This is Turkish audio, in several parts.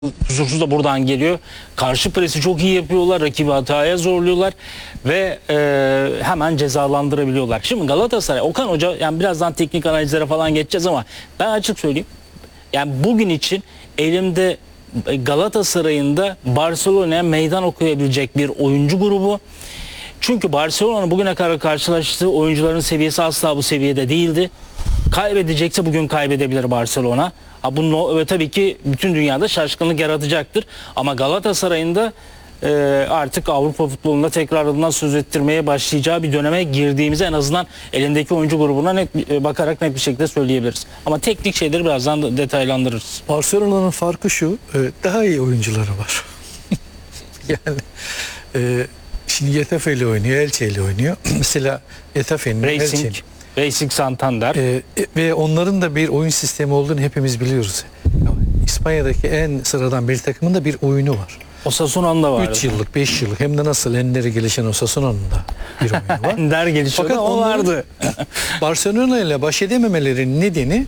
kusursuz da buradan geliyor. Karşı presi çok iyi yapıyorlar. Rakibi hataya zorluyorlar ve hemen cezalandırabiliyorlar. Şimdi Galatasaray, Okan Hoca, yani birazdan teknik analizlere falan geçeceğiz ama ben açık söyleyeyim. Yani bugün için elimde Galatasaray'ın da Barcelona'ya meydan okuyabilecek bir oyuncu grubu. Çünkü Barcelona'nın bugüne kadar karşılaştığı oyuncuların seviyesi asla bu seviyede değildi. Kaybedecekse bugün kaybedebilir Barcelona. Bu tabii ki bütün dünyada şaşkınlık yaratacaktır. Ama Galatasaray'ın da artık Avrupa futbolunda tekrar adından söz ettirmeye başlayacağı bir döneme girdiğimizi en azından elindeki oyuncu grubuna bakarak net bir şekilde söyleyebiliriz. Ama teknik şeyleri birazdan da detaylandırırız. Barcelona'nın farkı şu, daha iyi oyuncuları var. Yani şimdi Getafe ile oynuyor, Elche ile oynuyor. Mesela Getafe'nin, Elche'nin. Racing Santander. Ve onların da bir oyun sistemi olduğunu hepimiz biliyoruz. İspanya'daki en sıradan bir takımın da bir oyunu var. Osasuna'nın da var. 3 yıllık, 5 yıllık, hem de nasıl enleri gelişen Osasuna'nın da bir oyunu var. Ender gelişiyor. Fakat o vardı. Barcelona ile baş edememelerinin nedeni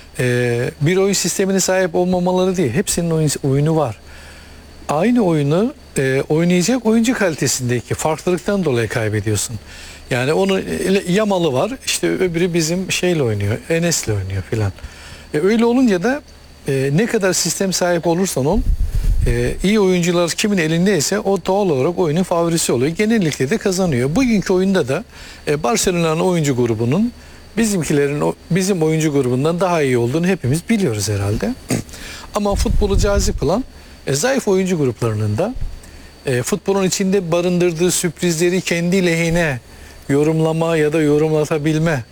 bir oyun sistemine sahip olmamaları değil. Hepsinin oyunu var. Aynı oyunu oynayacak oyuncu kalitesindeki farklılıktan dolayı kaybediyorsun. Yani onun Yamal'ı var, işte öbürü bizim şeyle oynuyor, Enes'le oynuyor filan. Öyle olunca da ne kadar sistem sahip olursan ol, iyi oyuncular kimin elindeyse o doğal olarak oyunun favorisi oluyor. Genellikle de kazanıyor. Bugünkü oyunda da Barcelona'nın oyuncu grubunun bizim oyuncu grubundan daha iyi olduğunu hepimiz biliyoruz herhalde. Ama futbolu cazip kılan zayıf oyuncu gruplarının da futbolun içinde barındırdığı sürprizleri kendi lehine yorumlama ya da yorumlatabilme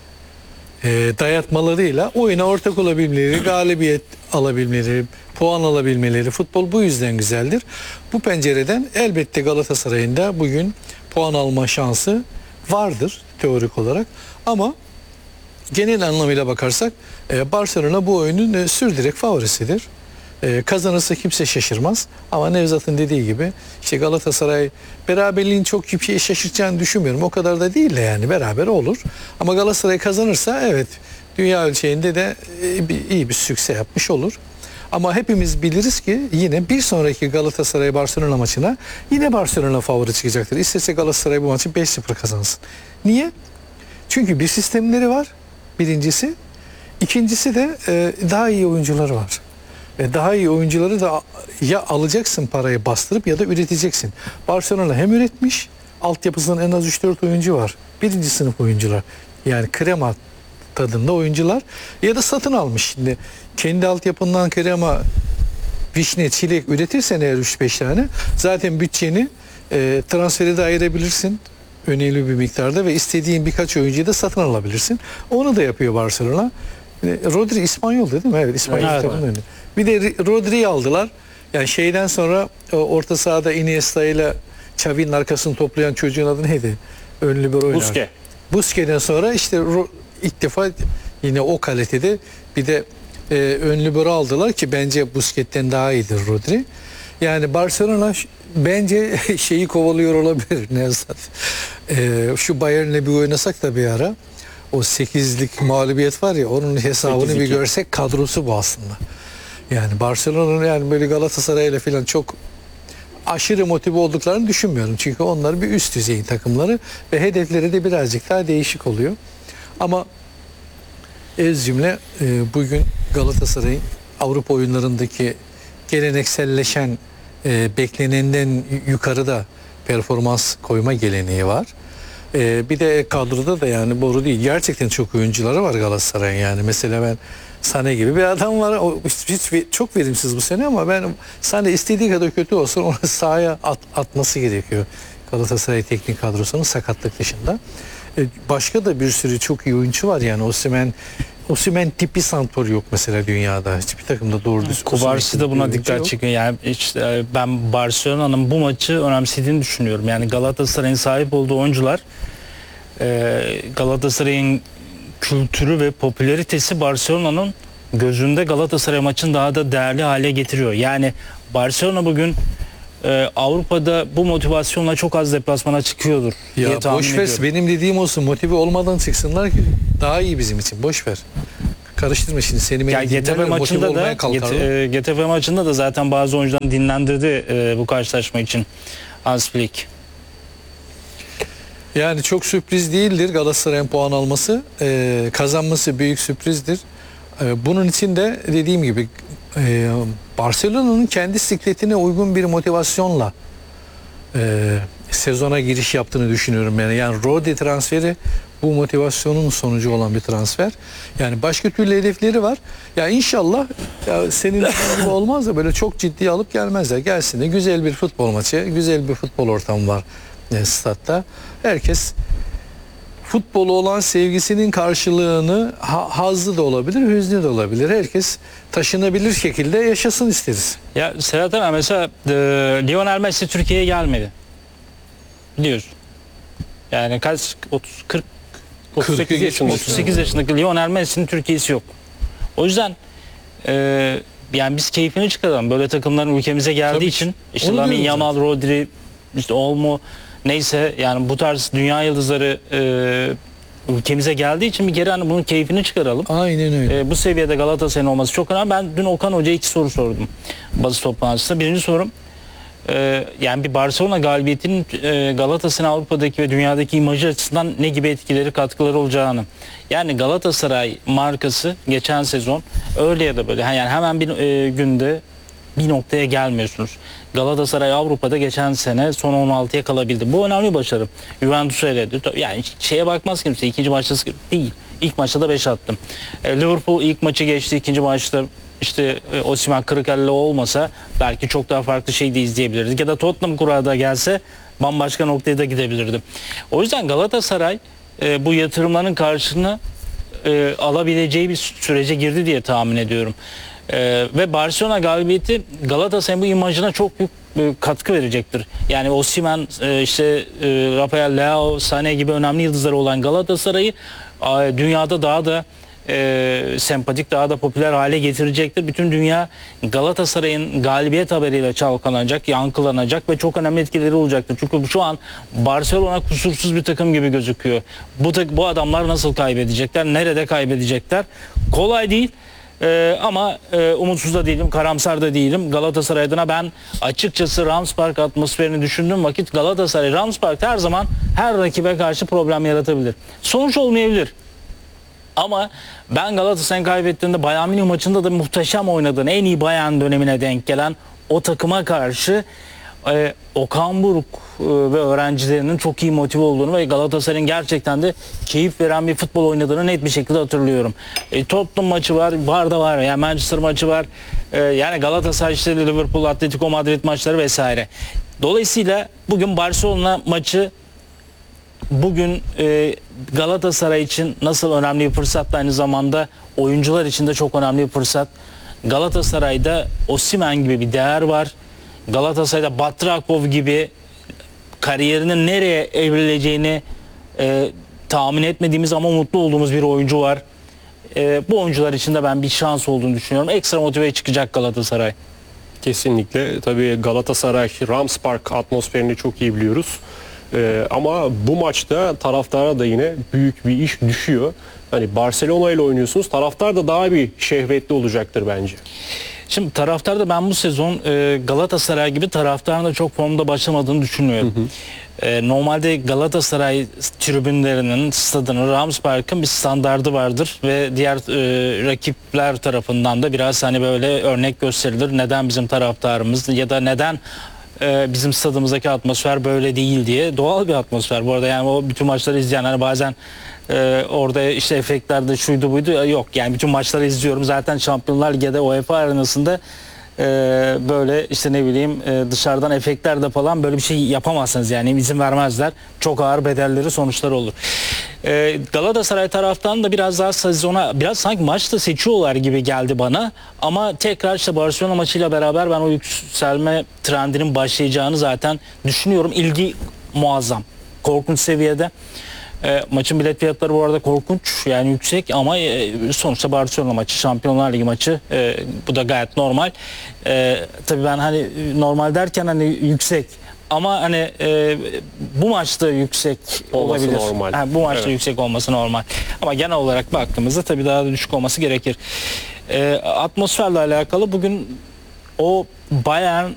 dayatmalarıyla oyuna ortak olabilmeleri, galibiyet alabilmeleri, puan alabilmeleri, futbol bu yüzden güzeldir. Bu pencereden elbette Galatasaray'ın da bugün puan alma şansı vardır teorik olarak, ama genel anlamıyla bakarsak Barcelona bu oyunun sürdürek favorisidir. Kazanırsa kimse şaşırmaz, ama Nevzat'ın dediği gibi işte Galatasaray beraberliğin çok kimseyi şaşırtacağını düşünmüyorum. O kadar da değil de yani beraber olur. Ama Galatasaray kazanırsa evet, dünya ölçeğinde de iyi bir sükse yapmış olur. Ama hepimiz biliriz ki yine bir sonraki Galatasaray Barcelona maçına yine Barcelona favori çıkacaktır. İstese Galatasaray bu maçı 5-0 kazansın. Niye? Çünkü bir sistemleri var, birincisi. İkincisi de daha iyi oyuncuları var. Daha iyi oyuncuları da ya alacaksın, parayı bastırıp, ya da üreteceksin. Barcelona hem üretmiş, altyapısından en az 3-4 oyuncu var. Birinci sınıf oyuncular. Yani krema tadında oyuncular. Ya da satın almış. Şimdi kendi altyapından krema, vişne, çilek üretirsen eğer 3-5 tane, zaten bütçeni transferi de ayırabilirsin önemli bir miktarda ve istediğin birkaç oyuncuyu da satın alabilirsin. Onu da yapıyor Barcelona. Rodri İspanyol değil mi? Evet, İspanyol takımın önünde. Bir de Rodri'yi aldılar. Yani şeyden sonra orta sahada Iniesta ile Xavi'nin arkasını toplayan çocuğun adı neydi? Önlü bir oynar. Busquets'den sonra işte ilk defa yine o kalitede bir de ön libero aldılar ki bence Busquets'ten daha iyidir Rodri. Yani Barcelona bence şeyi kovalıyor olabilir Nevzat. Şu Bayern'le bir oynasak da bir ara, o 8'lik mağlubiyet var ya, onun hesabını 8-2. Bir görsek, kadrosu bu aslında. Yani Barcelona'nın yani böyle Galatasaray'la falan çok aşırı motive olduklarını düşünmüyorum. Çünkü onlar bir üst düzey takımları ve hedefleri de birazcık daha değişik oluyor. Ama ez cümle bugün Galatasaray'ın Avrupa oyunlarındaki gelenekselleşen beklenenden yukarıda performans koyma geleneği var. Bir de kadroda da yani boru değil. Gerçekten çok oyuncuları var Galatasaray'ın yani. Mesela ben Sané gibi bir adam var. O çok verimsiz bu sene, ama ben Sané istediği kadar kötü olsun onu sahaya atması gerekiyor. Galatasaray teknik kadrosunun sakatlık dışında. Başka da bir sürü çok iyi oyuncu var yani. Osimhen tipi santrfor yok mesela dünyada. Hiçbir takımda doğru düzgün. Kubarsi de buna dikkat çekiyor. Yani işte ben Barcelona'nın bu maçı önemsediğini düşünüyorum. Yani Galatasaray'ın sahip olduğu oyuncular, Galatasaray'ın kültürü ve popülaritesi Barcelona'nın gözünde Galatasaray maçını daha da değerli hale getiriyor. Yani Barcelona bugün Avrupa'da bu motivasyonla çok az deplasmana çıkıyordur ya boş ver, benim dediğim olsun, motive olmadan çıksınlar ki daha iyi bizim için, boş ver. karıştırma şimdi seni Ya GTF maçında da GTF maçında da zaten bazı oyuncularını dinlendirdi bu karşılaşma için Hans Flick. Yani çok sürpriz değildir Galatasaray'ın puan alması. Kazanması büyük sürprizdir. Bunun için de dediğim gibi Barcelona'nın kendi sikletine uygun bir motivasyonla sezona giriş yaptığını düşünüyorum. Yani Rodri transferi bu motivasyonun sonucu olan bir transfer. Yani başka türlü hedefleri var. Ya inşallah ya senin gibi olmaz da böyle çok ciddi alıp gelmezler. Gelsin de güzel bir futbol maçı, güzel bir futbol ortamı var statta. Herkes futbolu olan sevgisinin karşılığını hazzı da olabilir, hüznü de olabilir. Herkes taşınabilir şekilde yaşasın isteriz. Ya Serhat abi mesela Lionel Messi Türkiye'ye gelmedi. Biliyorsun. Yani kaç 38 yaşındaki Lionel Messi'nin Türkiye'si yok. O yüzden yani biz keyfini çıkaralım. Böyle takımların ülkemize geldiği Tabii için işte onu Lamine diyorum Yamal, Rodri, işte Olmo neyse yani bu tarz dünya yıldızları ülkemize geldiği için bir kere hani bunun keyfini çıkaralım. Aynen öyle. Bu seviyede Galatasaray'ın olması çok önemli. Ben dün Okan Hoca'ya 2 soru sordum basın toplantısında. Birinci sorum yani bir Barcelona galibiyetinin Galatasaray'ın Avrupa'daki ve dünyadaki imajı açısından ne gibi etkileri, katkıları olacağını. Yani Galatasaray markası geçen sezon öyle ya da böyle yani hemen bir günde bir noktaya gelmiyorsunuz. Galatasaray Avrupa'da geçen sene son 16'ya kalabildi. Bu önemli başarı. Juventus'u eledi. Yani şeye bakmaz kimse. İkinci maçta değil. İlk maçta da 5 attım. Liverpool ilk maçı geçti. İkinci maçta işte Osimhen Kırıkhalili olmasa belki çok daha farklı şey de izleyebilirdik. Ya da Tottenham kurada gelse bambaşka noktaya da gidebilirdi. O yüzden Galatasaray bu yatırımların karşılığını alabileceği bir sürece girdi diye tahmin ediyorum. Ve Barcelona galibiyeti Galatasaray'ın bu imajına çok büyük katkı verecektir. Yani Osimhen, işte Rafael Leao, Sané gibi önemli yıldızları olan Galatasaray'ı dünyada daha da sempatik, daha da popüler hale getirecektir. Bütün dünya Galatasaray'ın galibiyet haberiyle çalkalanacak, yankılanacak ve çok önemli etkileri olacaktır. Çünkü şu an Barcelona kusursuz bir takım gibi gözüküyor. Bu adamlar nasıl kaybedecekler, nerede kaybedecekler? Kolay değil. Ama umutsuz da değilim, karamsar da değilim. Galatasaray adına ben açıkçası Rams Park atmosferini düşündüğüm vakit Galatasaray Rams Park her zaman her rakibe karşı problem yaratabilir. Sonuç olmayabilir. Ama ben Galatasaray'ın kaybettiğinde Bayern Münih maçında da muhteşem oynadığını, en iyi Bayern dönemine denk gelen o takıma karşı Okan Buruk ve öğrencilerinin çok iyi motive olduğunu ve Galatasaray'ın gerçekten de keyif veren bir futbol oynadığını net bir şekilde hatırlıyorum. Tottenham maçı var, yani Manchester maçı var. Yani Galatasaray, işte Liverpool, Atletico Madrid maçları vesaire. Dolayısıyla bugün Barcelona maçı bugün Galatasaray için nasıl önemli bir fırsat, aynı zamanda oyuncular için de çok önemli bir fırsat. Galatasaray'da Osimhen gibi bir değer var. Galatasaray'da Batrakov gibi kariyerinin nereye evrileceğini tahmin etmediğimiz ama mutlu olduğumuz bir oyuncu var. Bu oyuncular için de ben bir şans olduğunu düşünüyorum. Ekstra motive çıkacak Galatasaray. Kesinlikle. Tabii Galatasaray Rams Park atmosferini çok iyi biliyoruz. Ama bu maçta taraftara da yine büyük bir iş düşüyor. Hani Barcelona ile oynuyorsunuz. Taraftar da daha bir şehvetli olacaktır bence. Şimdi taraftar da ben bu sezon Galatasaray gibi taraftarın da çok formda başlamadığını düşünüyorum. Normalde Galatasaray tribünlerinin, stadının, Rams Park'ın bir standardı vardır ve diğer rakipler tarafından da biraz hani böyle örnek gösterilir. Neden bizim taraftarımız ya da neden bizim stadımızdaki atmosfer böyle değil diye. Doğal bir atmosfer bu arada, yani o bütün maçları izleyen hani bazen orada işte efektlerde şuydu buydu yok, yani bütün maçları izliyorum zaten. Şampiyonlar Ligi'de UEFA arenasında böyle işte ne bileyim dışarıdan efektlerde falan böyle bir şey yapamazsınız, yani izin vermezler. Çok ağır bedelleri, sonuçları olur. Galatasaray taraftan da biraz daha sezona biraz sanki maçta seçiyorlar gibi geldi bana, ama tekrar işte Barcelona maçıyla beraber ben o yükselme trendinin başlayacağını zaten düşünüyorum. İlgi muazzam, korkunç seviyede. Maçın bilet fiyatları bu arada korkunç, yani yüksek, ama sonuçta Barcelona maçı, Şampiyonlar Ligi maçı, bu da gayet normal. Tabii ben hani normal derken hani yüksek, ama hani bu maçta yüksek Olması olabilir. normal. Ha, bu maçta Evet. yüksek olması normal. Ama genel olarak baktığımızda tabii daha da düşük olması gerekir. Atmosferle alakalı bugün o Bayern